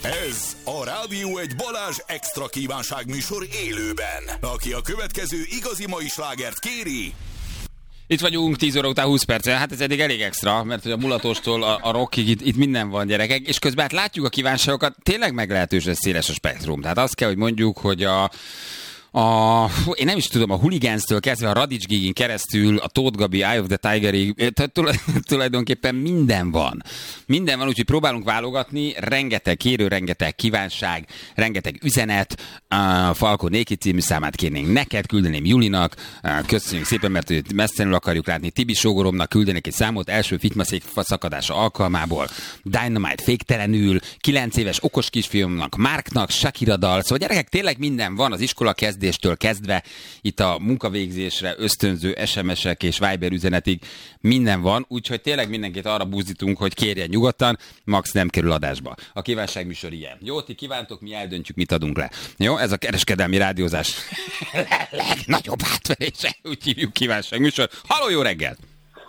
Ez a Rádió egy Balázs extra kívánság műsor élőben. Aki a következő igazi mai slágert kéri... Itt vagyunk 10 óra után 20 perccel, hát ez eddig elég extra, mert hogy a mulatóstól a rockig itt minden van, gyerekek, és közben hát látjuk a kívánságokat, tényleg meglehetősen széles a spektrum. Tehát azt kell, hogy mondjuk, hogy én nem is tudom, a Hooligans-től kezdve a Radics Gigin keresztül, a Tóth Gabi, Eye of the Tigerig, tulajdonképpen minden van. Minden van, úgyhogy próbálunk válogatni, rengeteg kérő, rengeteg kívánság, rengeteg üzenet, a Falko Néki című számát kérnénk neked, küldeném Julinak, köszönjük szépen, mert őt messzenül akarjuk látni, Tibi sógoromnak küldenék egy számot, első fitymaszék szakadása alkalmából, Dynamite féktelenül, 9 éves okos kisfiúmnak, Marknak, Shakira dal, szóval gyerekek, tényleg minden van az iskola kezdéstől kezdve, itt a munkavégzésre ösztönző SMS-ek és Viber üzenetig minden van, úgyhogy tényleg mindenkit arra buzdítunk, hogy kérjen nyugodtan, max nem kerül adásba. A kívánságműsor ilyen. Jó, ti kívántok, mi eldöntjük, mit adunk le. Jó, ez a kereskedelmi rádiózás legnagyobb átverése, úgy hívjuk kívánságműsor. Halló, jó reggelt!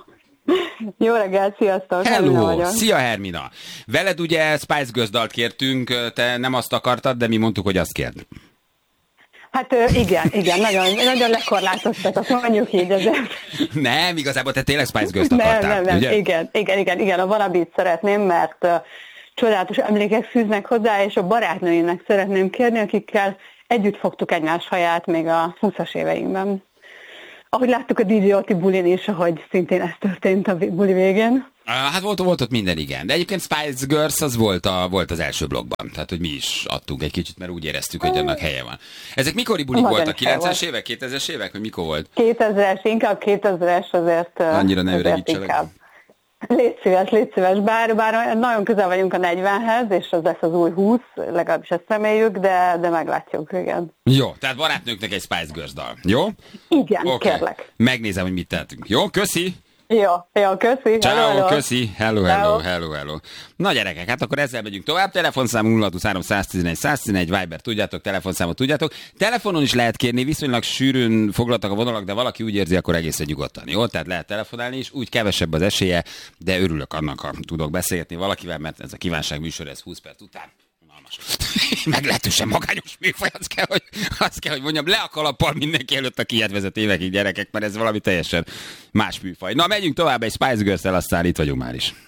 Jó reggelt, sziasztok! Hello, szia Hermina! Veled ugye Spice Girls dalt kértünk, te nem azt akartad, de mi mondtuk, hogy azt kérd. Hát igen, nagyon lekorlátoztatok, mondjuk így ezért. Nem, igazából te tényleg Spice Girls-t akartál, nem, ugye? Igen, a Wannabe-t szeretném, mert csodálatos emlékek fűznek hozzá, és a barátnőimnek szeretném kérni, akikkel együtt fogtuk egymás haját még a 20-as éveinkben. Ahogy láttuk a DJ Oti bulin is, ahogy szintén ez történt a buli végén. Hát volt ott minden, igen. De egyébként Spice Girls az volt az első blogban. Tehát, hogy mi is adtunk egy kicsit, mert úgy éreztük, hogy annak helye van. Ezek mikori bulik voltak? 90-es évek, 2000-es évek? Vagy mikor volt? 2000-es, inkább 2000-es azért. Annyira ne öregítselek. Légy szíves, bár nagyon közel vagyunk a 40-hez, és az lesz az új 20, legalábbis ezt reméljük, de meglátjuk, igen. Jó, tehát barátnőknek egy Spice Girls dal, jó? Igen, okay. Kérlek. Megnézem, hogy mit tehetünk. Jó, köszi! Jó, köszi. Ciao, köszi. Hello. Na gyerekek, hát akkor ezzel megyünk tovább. Telefonszám 023 111 111, Viber tudjátok, telefonszámot tudjátok. Telefonon is lehet kérni, viszonylag sűrűn foglaltak a vonalak, de valaki úgy érzi, akkor egészen nyugodtan. Jó, tehát lehet telefonálni is, úgy kevesebb az esélye, de örülök annak, ha tudok beszélgetni valakivel, mert ez a kívánság műsor, ez 20 perc után. Meglehetősen magányos műfaj, azt kell, hogy mondjam, le a kalappal mindenki előtt, aki ilyet vezet évekig, gyerekek, mert ez valami teljesen más műfaj. Na, megyünk tovább egy Spice Girls-tel, aztán itt vagyunk már is.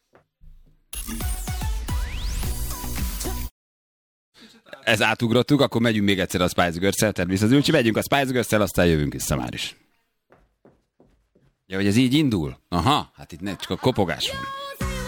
Ez átugrottuk, akkor megyünk még egyszer a Spice Girls-tel, természetesen megyünk a Spice Girls-tel, aztán jövünk vissza már is. Ja, hogy ez így indul? Aha, hát itt csak a kopogás van.